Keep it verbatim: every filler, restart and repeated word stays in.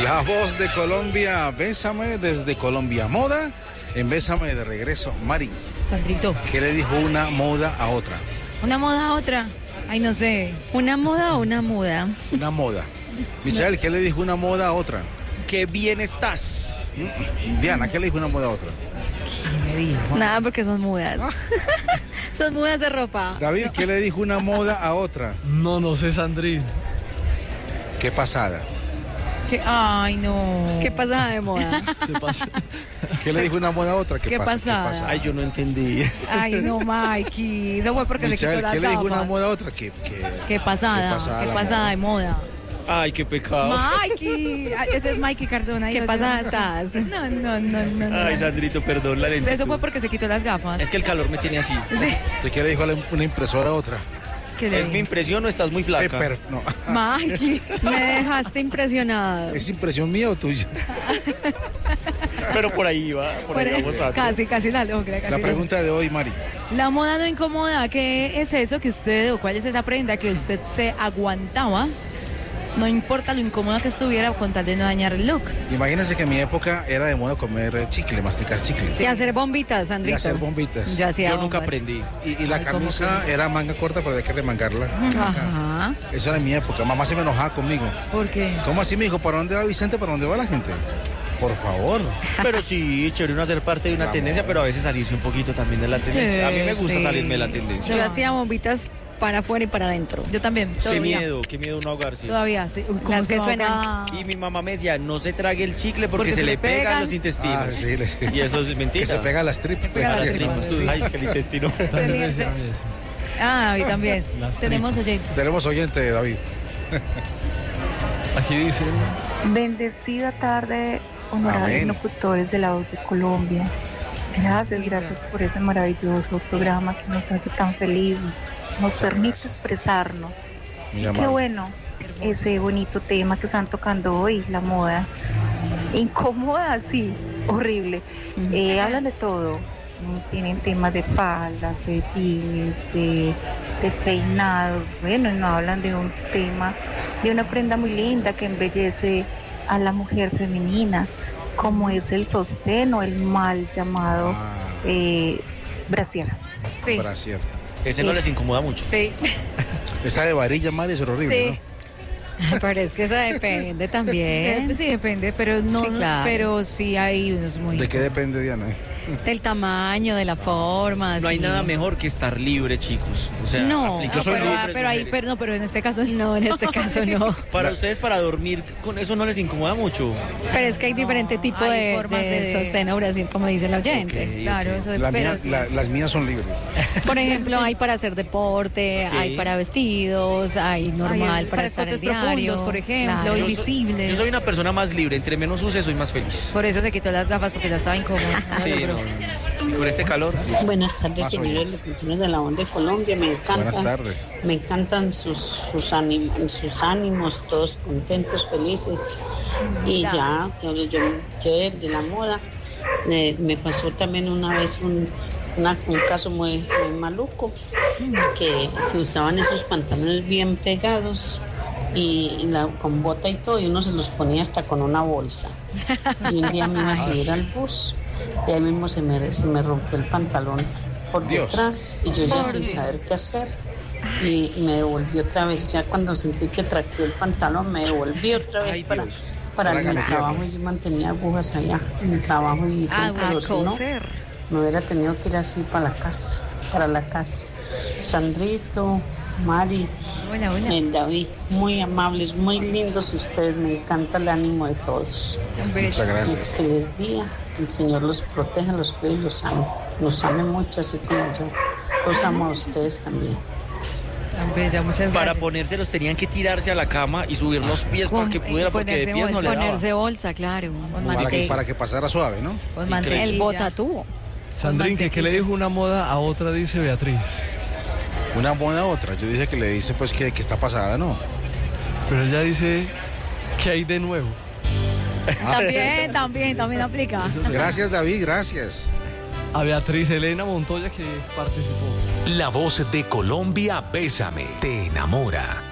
La voz de Colombia, Bésame desde Colombia Moda. En Bésame de regreso, Mari. Sandrito. ¿Qué le dijo una moda a otra? ¿Una moda a otra? Ay, no sé. ¿Una moda o una muda? Una moda. Michael, ¿qué le dijo una moda a otra? ¡Qué bien estás! Diana, ¿qué le dijo una moda a otra? ¿Qué le dijo? Nada, porque son mudas. Son mudas de ropa. David, ¿qué le dijo una moda a otra? No, no sé, Sandrín. Qué pasada. ¿Qué? Ay, no. ¿Qué pasa de moda? Se pasa. ¿Qué le dijo una moda a otra? ¿Qué, ¿Qué pasa? pasada? ¿Qué pasada? Ay, yo no entendí. Ay, no, Mikey. Eso fue porque se Michael, quitó las ¿qué le dijo gafas. una moda a otra? ¿Qué, qué, Qué pasada. Qué pasada Qué la pasada moda. de moda. Ay, qué pecado. Mikey. Ay, Ese es Mikey Cardona. ¿Qué Yo- pasada yo- estás? No, no, no, no. no. Ay, Sandrito, perdón la lentitud. Eso fue porque se quitó las gafas. Es que el calor me tiene así. Sí. ¿Se quiere dijo una impresora a otra? ¿Qué le ¿Es mi dijo? impresión o estás muy Eh, flaca? pero, no. Mikey. Me dejaste impresionado. ¿Es impresión mía o tuya? Pero por ahí va, por ahí vamos a... Casi, casi la logra. Casi La la- pregunta de hoy, Mari. La moda no incomoda. ¿Qué es eso que usted o cuál es esa prenda que usted se aguantaba? No importa lo incómoda que estuviera con tal de no dañar el look. Imagínense que en mi época era de moda comer eh, chicle, masticar chicle. Y hacer bombitas, Y Sandrito. hacer bombitas. Yo hacía Yo nunca bombas. aprendí. Y, y la Ay, ¿cómo camisa era manga corta, pero había que remangarla. Ajá. Eso era en mi época. Mamá se me enojaba conmigo. ¿Por qué? ¿Cómo así, me dijo? ¿Para dónde va Vicente? ¿Para dónde va la gente? Por favor. Pero sí, chévere uno hacer parte de una La tendencia, moda. pero a veces salirse un poquito también de la tendencia. A mí me gusta sí. salirme de la tendencia. Yo hacía bombitas para afuera y para adentro. Yo también. Qué Todavía. miedo, qué miedo uno ahogarse. Todavía, sí. Uy, ¿cómo Las que se suenan. ahoga? Y mi mamá me decía, no se trague el chicle porque, Porque se, se le le pegan pegan. los intestinos. Ah, sí, le- sí. Y eso es mentira. Que se pega a las tripas. pega a las Sí. tripas. Sí. Ay, es que el intestino. También Tenía- decían eso. Ah, David también. Las Tenemos oyentes. Tenemos oyente, David. Aquí dicen, Bendecida tarde, honorables Amén. locutores de la voz de Colombia. Gracias, gracias por ese maravilloso programa que nos hace tan feliz, nos Muchas permite gracias. expresarnos. Muy Y qué amable. bueno ese bonito tema que están tocando hoy, la moda. Incómoda, sí, horrible. Eh, hablan de todo. Mm, Tienen temas de faldas, de jeans, de, de peinados. Bueno, y no hablan de un tema, de una prenda muy linda que embellece a la mujer femenina, como es el sostén o el mal llamado Ah, eh, brasier. Sí. brasier. Ese no les incomoda mucho. Sí. Esa de varilla, Mari, es horrible, Sí. pero es que eso depende Eh, también Sí, depende, pero no. Sí, claro. Pero sí hay unos muy. ¿no? ¿De qué depende, Diana? del tamaño, de la forma. No hay sí. nada mejor que estar libre, chicos. O sea, No. aplica No, soy pero, para ah, hombres, pero ahí, mujeres. pero no, pero en este caso No, en este caso no. Para ustedes, para dormir, con eso no les incomoda mucho. Pero es que hay diferente tipo hay de, formas de, de- sostén o brasier, como dice el oyente. Ok, Claro, ok. eso La pero mía- sí, la- sí. las mías son libres. Por ejemplo, hay para hacer deporte, Sí. hay para vestidos, hay normal Ay, para, estar en escotes diario. profundos, por ejemplo, Claro. y Yo soy- visibles. Yo soy una persona más libre. Entre menos use, soy más feliz. Por eso se quitó las gafas porque ya estaba incómoda. Sí, no, no, no. Con este calor. Buenas tardes, Más señores oyentes. locutores de la onda de Colombia. Me Buenas encantan, tardes. me encantan sus, sus, ánimos, sus ánimos, todos contentos, felices. Y ya, yo, yo, yo de la moda, eh, me pasó también una vez un, una- un caso muy, muy maluco, que se usaban esos pantalones bien pegados y, y la- con bota y todo, y uno se los ponía hasta con una bolsa. Y un día me iba a subir al bus y ahí mismo se me, se me rompió el pantalón por Dios. detrás y yo ya sin saber qué hacer. Y, y me devolví otra vez, ya cuando sentí que traqueó el pantalón, me devolví otra vez Ay, para, Dios. para Para mi galetearlo. trabajo. Y yo mantenía agujas allá en el trabajo y Ah, todo, pero A si no, coser. me hubiera tenido que ir así para la casa, para la casa. Sandrito, Mari, Buena, buena. eh, David, muy amables, muy lindos ustedes, me encanta el ánimo de todos. Muchas gracias. Que les diga, que el Señor los proteja, los cuide y los ame. Los ame mucho, así como yo. Los amo a ustedes también. Tan bella, muchas gracias. Para ponérselos tenían que tirarse a la cama y subir los pies para que Con- pudiera, y porque de ponerse pies no le daba. Ponerse bolsa, claro. Para que, para que pasara suave, ¿no? Pues El mantequilla. botatúo. Sandrín, que qué le dijo una moda a otra, dice Beatriz. Una moda a otra. Yo dije que le dice pues que, que está pasada, ¿no? Pero ella dice, ¿qué hay de nuevo? También, también, también aplica. Gracias, David, gracias. A Beatriz Elena Montoya que participó. La voz de Colombia, Bésame, te enamora.